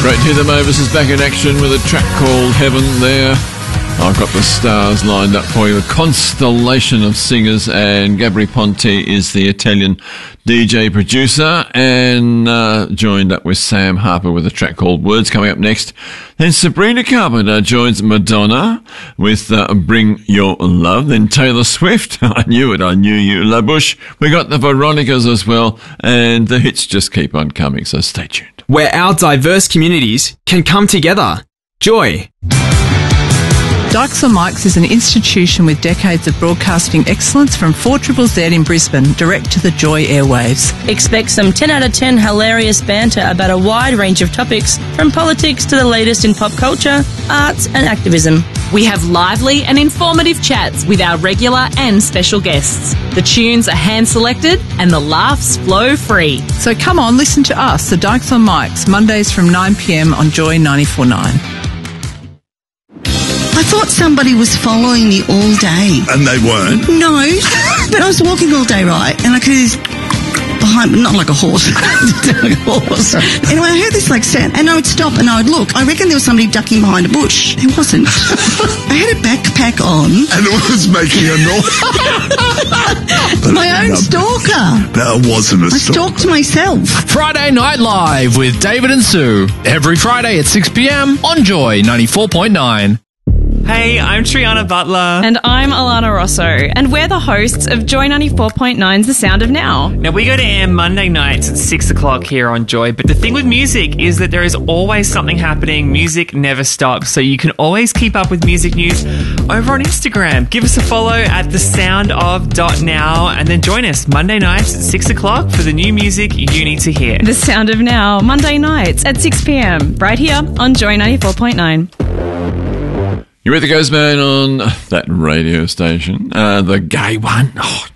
Great to hear the Mavis is back in action with a track called Heaven there. I've got the stars lined up for you, a constellation of singers, and Gabri Ponte is the Italian DJ producer, and joined up with Sam Harper with a track called Words coming up next. Then Sabrina Carpenter joins Madonna with Bring Your Love. Then Taylor Swift, I knew you, La Bouche. We got the Veronicas as well, and the hits just keep on coming, so stay tuned. Where our diverse communities can come together. Joy. Dykes on Mics is an institution with decades of broadcasting excellence from 4ZZZ in Brisbane, direct to the Joy airwaves. Expect some 10 out of 10 hilarious banter about a wide range of topics, from politics to the latest in pop culture, arts and activism. We have lively and informative chats with our regular and special guests. The tunes are hand-selected and the laughs flow free. So come on, listen to us, the Dykes on Mics, Mondays from 9pm on Joy 94.9. I thought somebody was following me all day. And they weren't? No, but I was walking all day, right? And I could hear this behind me, not like a horse, like a horse. Anyway, I heard this like sound, and I would stop and I would look. I reckon there was somebody ducking behind a bush. It wasn't. I had a backpack on. And it was making a noise. My own stalker. That wasn't a stalker. I stalked myself. Friday Night Live with David and Sue. Every Friday at 6pm on Joy 94.9. Hey, I'm Triana Butler. And I'm Alana Rosso. And we're the hosts of Joy 94.9's The Sound of Now. Now, we go to air Monday nights at 6 o'clock here on Joy. But the thing with music is that there is always something happening. Music never stops. So you can always keep up with music news over on Instagram. Give us a follow at thesoundof.now and then join us Monday nights at 6 o'clock for the new music you need to hear. The Sound of Now, Monday nights at 6pm, right here on Joy 94.9. You're with the Ghost Man on that radio station, the gay one.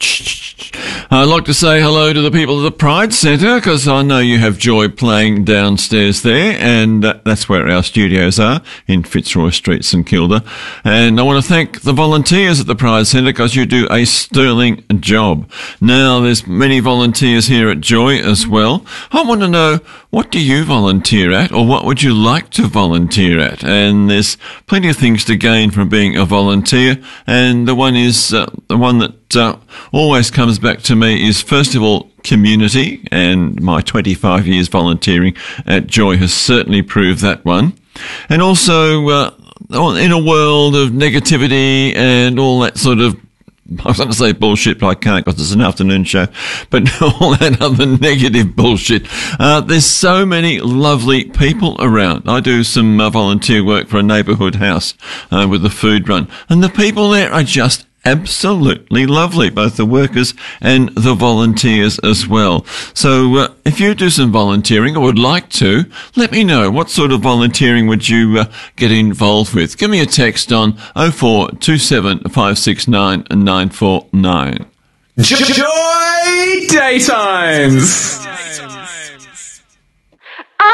I'd like to say hello to the people of the Pride Centre, because I know you have Joy playing downstairs there, and that's where our studios are, in Fitzroy Street, St Kilda. And I want to thank the volunteers at the Pride Centre, because you do a sterling job. Now, there's many volunteers here at Joy as well. I want to know, what do you volunteer at, or what would you like to volunteer at? And there's plenty of things to gain from being a volunteer, and the one is the one that always comes back to me is, first of all, community, and my 25 years volunteering at Joy has certainly proved that one. And also, in a world of negativity and all that sort of, I was going to say bullshit, but I can't because it's an afternoon show, but all that other negative bullshit. There's so many lovely people around. I do some volunteer work for a neighbourhood house with the food run, and the people there are just absolutely lovely, both the workers and the volunteers as well. So if you do some volunteering or would like to, let me know. What sort of volunteering would you get involved with? Give me a text on 0427 569 949. Joy Daytimes.